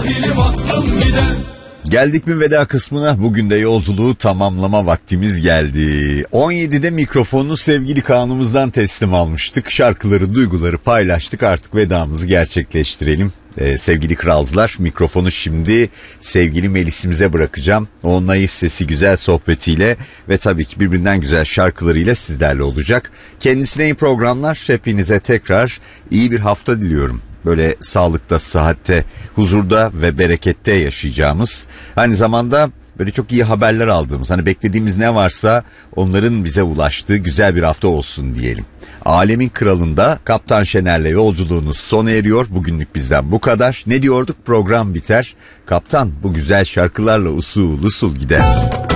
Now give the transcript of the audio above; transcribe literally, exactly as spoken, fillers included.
sahilim aklım gider. Geldik mi veda kısmına? Bugün de yolculuğu tamamlama vaktimiz geldi. on yedide mikrofonu sevgili Kaan'ımızdan teslim almıştık. Şarkıları, duyguları paylaştık. Artık vedamızı gerçekleştirelim. Ee, sevgili kralcılar, mikrofonu şimdi sevgili Melis'imize bırakacağım. O naif sesi, güzel sohbetiyle ve tabii ki birbirinden güzel şarkılarıyla sizlerle olacak. Kendisine iyi programlar. Hepinize tekrar iyi bir hafta diliyorum. Böyle sağlıkta, sıhhatte, huzurda ve berekette yaşayacağımız, aynı zamanda böyle çok iyi haberler aldığımız, hani beklediğimiz ne varsa onların bize ulaştığı güzel bir hafta olsun diyelim. Alemin Kralı'nda Kaptan Şener'le yolculuğunuz sona eriyor. Bugünlük bizden bu kadar. Ne diyorduk? Program biter. Kaptan bu güzel şarkılarla usul usul gider.